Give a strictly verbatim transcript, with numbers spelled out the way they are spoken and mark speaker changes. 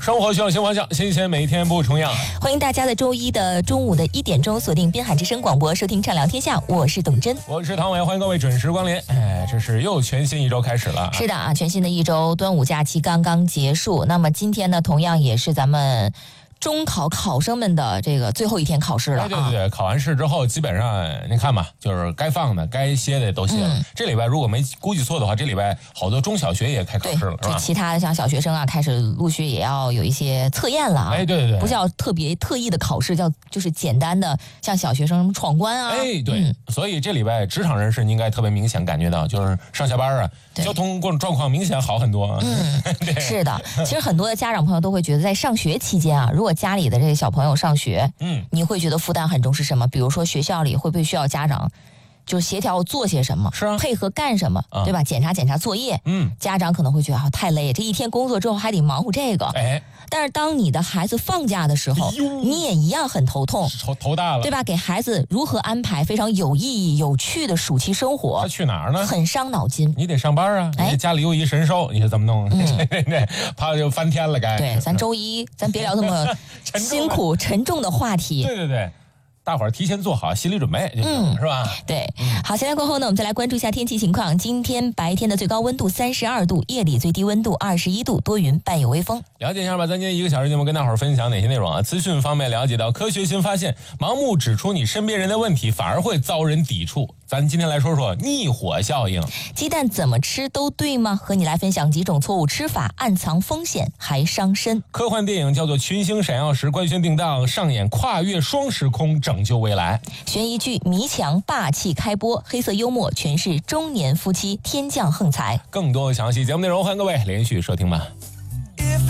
Speaker 1: 生活需要新方向，新鲜每天不重样。
Speaker 2: 欢迎大家在周一的中午的一点钟锁定滨海之声广播，收听畅聊天下，我是董真，
Speaker 1: 我是唐伟，欢迎各位准时光临。哎，这是又全新一周开始了。
Speaker 2: 是的啊，全新的一周，端午假期刚刚结束。那么今天呢，同样也是咱们中考考生们的这个最后一天考试了啊！
Speaker 1: 对对对，考完试之后，基本上您看吧，就是该放的、该歇的都歇了。嗯、这礼拜如果没估计错的话，这礼拜好多中小学也开考试了，是吧？
Speaker 2: 其他的像小学生啊，开始陆续也要有一些测验了啊！
Speaker 1: 哎，对对对，
Speaker 2: 不是要特别特意的考试，叫就是简单的，像小学生闯关啊。
Speaker 1: 哎，对，嗯、所以这礼拜职场人士应该特别明显感觉到，就是上下班啊，交通状况明显好很多啊。
Speaker 2: 嗯，是的，其实很多的家长朋友都会觉得，在上学期间啊，如果家里的这个小朋友上学，嗯，你会觉得负担很重是什么？比如说学校里会不会需要家长就是协调做些什么，
Speaker 1: 是啊，
Speaker 2: 配合干什么，啊、对吧？检查检查作业，嗯，家长可能会觉得啊太累，这一天工作之后还得忙活这个，哎，但是当你的孩子放假的时候，哎、你也一样很头痛，
Speaker 1: 头头大了，
Speaker 2: 对吧？给孩子如何安排非常有意义、有趣的暑期生活？
Speaker 1: 他去哪儿呢？
Speaker 2: 很伤脑筋。
Speaker 1: 你得上班啊，哎，家里又一神兽，你是怎么弄？嗯、怕就翻天了该。
Speaker 2: 对，咱周一咱别聊这么辛苦沉重的话题。
Speaker 1: 对对对。大伙儿提前做好心理准备，嗯，是吧？
Speaker 2: 对，好，现在过后呢，我们再来关注一下天气情况。今天白天的最高温度三十二度，夜里最低温度二十一度，多云，伴有微风。
Speaker 1: 了解一下吧，咱今天一个小时节目跟大伙儿分享哪些内容啊？资讯方面了解到，科学新发现，盲目指出你身边人的问题，反而会遭人抵触。咱今天来说说逆火效应。
Speaker 2: 鸡蛋怎么吃都对吗？和你来分享几种错误吃法，暗藏风险还伤身。
Speaker 1: 科幻电影叫做《群星闪耀时》，官宣定档，上演跨越双时空，拯救未来。
Speaker 2: 悬疑剧《迷墙》霸气开播，黑色幽默诠释中年夫妻天降横财。
Speaker 1: 更多详细节目内容，欢迎各位连续收听吧。